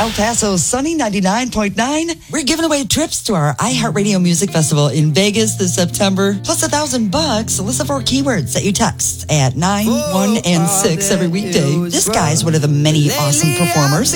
El Paso, Sunny 99.9. We're giving away trips to our iHeartRadio Music Festival in Vegas this September, plus $1,000. Listen for keywords that you text at 9, 1, and 6 every weekday. This guy's one of the many awesome performers.